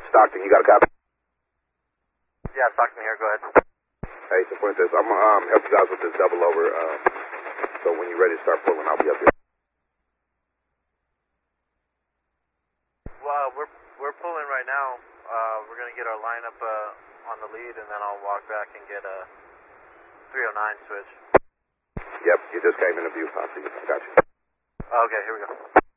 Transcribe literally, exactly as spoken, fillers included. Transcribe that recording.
Stockton, you got a copy? Yeah, Stockton here, go ahead. Hey, Cifuentes, I'm going to um, help you guys with this double over, uh, so when you're ready to start pulling, I'll be up here. Well, we're, we're pulling right now. Uh, we're going to get our lineup uh, on the lead, and then I'll walk back and get a three oh nine switch. Yep, you just came in a view, Posse. I got you. Okay, here we go.